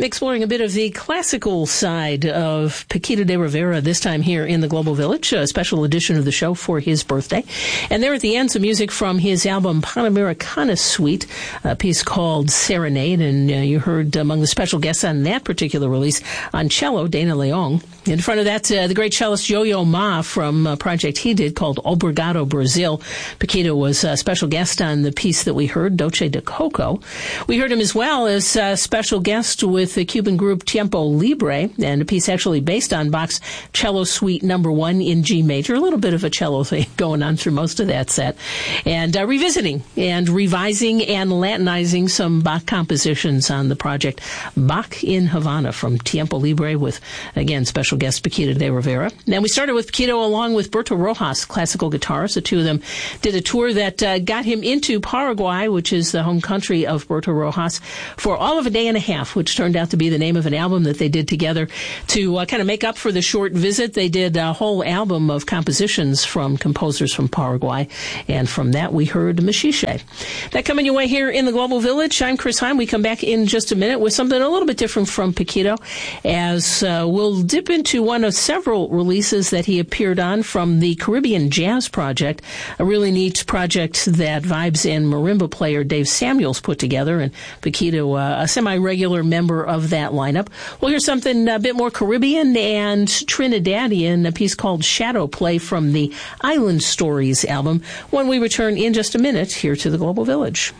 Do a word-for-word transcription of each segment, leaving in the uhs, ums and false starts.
Exploring a bit of the classical side of Paquito de Rivera, this time here in the Global Village, a special edition of the show for his birthday. And there at the end, some music from his album Panamericana Suite, a piece called Serenade. And uh, you heard among the special guests on that particular release on cello, Dana Leon. In front of that, uh, the great cellist Yo-Yo Ma from a project he did called Obrigado Brazil. Paquito was a special guest on the piece that we heard, Doce de Coco. We heard him as well as a special guest with the Cuban group Tiempo Libre, and a piece actually based on Bach's Cello Suite Number One in G major. A little bit of a cello thing going on through most of that set, and uh, revisiting and revising and Latinizing some Bach compositions on the project Bach in Havana from Tiempo Libre with, again, special guest Paquito de Rivera. Now we started with Paquito along with Berto Rojas, classical guitarist. The two of them did a tour that uh, got him into Paraguay, which is the home country of Berto Rojas, for all of a day and a half, which turned out to be the name of an album that they did together to uh, kind of make up for the short visit. They did a whole album of compositions from composers from Paraguay, and from that we heard Machiche. That coming your way here in the Global Village. I'm Chris Heim. We come back in just a minute with something a little bit different from Paquito, as uh, we'll dip into one of several releases that he appeared on from the Caribbean Jazz Project, a really neat project that Vibes and marimba player Dave Samuels put together, and Paquito, uh, a semi-regular member of that lineup. We'll hear something a bit more Caribbean and Trinidadian, a piece called Shadow Play from the Island Stories album, when we return in just a minute here to the Global Village.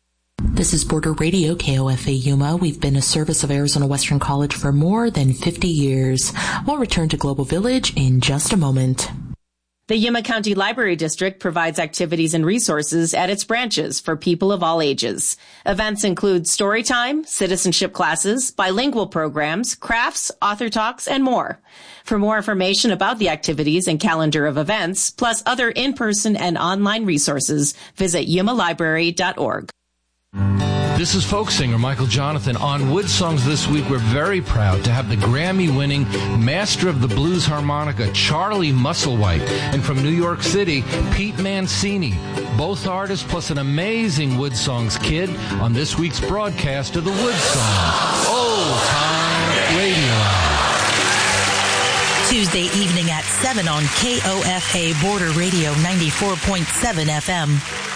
This is Border Radio, K O F A Yuma. We've been a service of Arizona Western College for more than fifty years. We'll return to Global Village in just a moment. The Yuma County Library District provides activities and resources at its branches for people of all ages. Events include story time, citizenship classes, bilingual programs, crafts, author talks, and more. For more information about the activities and calendar of events, plus other in-person and online resources, visit yuma library dot org. This is folk singer Michael Jonathan. On Wood Songs this week, we're very proud to have the Grammy-winning master of the blues harmonica, Charlie Musselwhite, and from New York City, Pete Mancini. Both artists plus an amazing Wood Songs kid on this week's broadcast of the Wood Songs Old Time Radio Hour. Tuesday evening at seven on K O F A Border Radio ninety-four point seven F M.